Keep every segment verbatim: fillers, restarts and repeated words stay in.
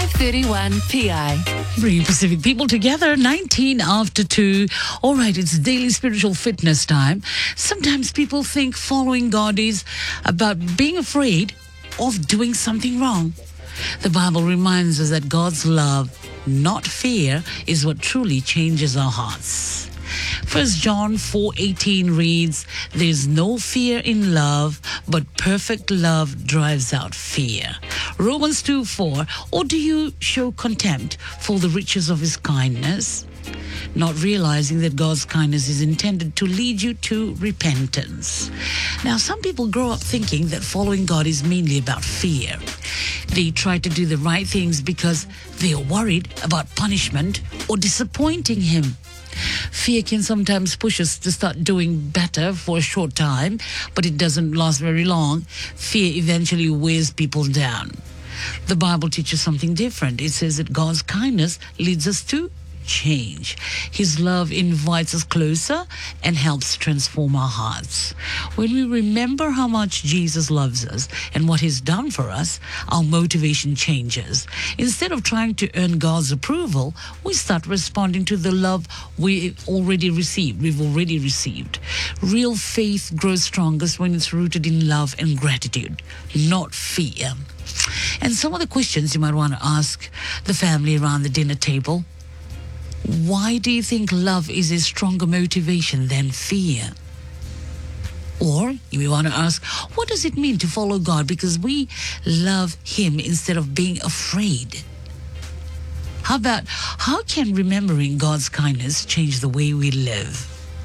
thirty-one P I. Bringing Pacific people together, nineteen after two. All right, it's daily spiritual fitness time. Sometimes people think following God is about being afraid of doing something wrong. The Bible reminds us that God's love, not fear, is what truly changes our hearts. First John four eighteen reads, "There's no fear in love, but perfect love drives out fear." Romans two four, "Or do you show contempt for the riches of his kindness?" Not realizing that God's kindness is intended to lead you to repentance. Now, some people grow up thinking that following God is mainly about fear. They try to do the right things because they are worried about punishment or disappointing Him. Fear can sometimes push us to start doing better for a short time, but it doesn't last very long. Fear eventually wears people down. The Bible teaches something different. It says that God's kindness leads us to change. His love invites us closer and helps transform our hearts. When we remember how much Jesus loves us and what He's done for us, our motivation changes. Instead of trying to earn God's approval, we start responding to the love we already received. We've already received. Real faith grows strongest when it's rooted in love and gratitude, not fear. And some of the questions you might want to ask the family around the dinner table: why do you think love is a stronger motivation than fear? Or you may want to ask, what does it mean to follow God because we love Him instead of being afraid? How about, how can remembering God's kindness change the way we live?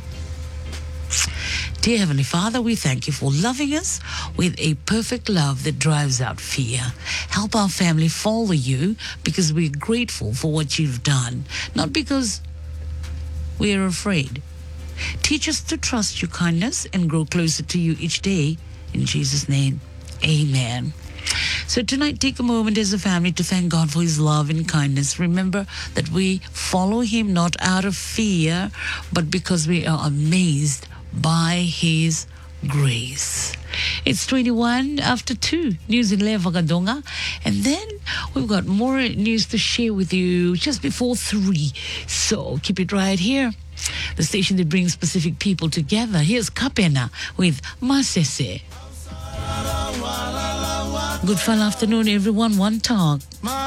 Dear Heavenly Father, we thank You for loving us with a perfect love that drives out fear. Help our family follow You because we're grateful for what You've done, not because we're afraid. Teach us to trust Your kindness and grow closer to You each day. In Jesus' name, amen. So tonight, take a moment as a family to thank God for His love and kindness. Remember that we follow Him not out of fear, but because we are amazed by His grace. It's twenty-one after two, news in Levagadonga. And then we've got more news to share with you just before three. So keep it right here. The station that brings Pacific people together. Here's Kapena with Masese. Good fun afternoon, everyone. One talk.